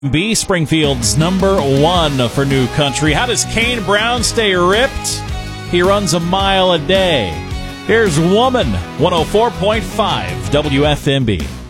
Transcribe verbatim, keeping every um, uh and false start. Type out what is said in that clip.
B, Springfield's number one for New Country. How does Kane Brown stay ripped? He runs a mile a day. Here's Woman, one oh four point five W F M B.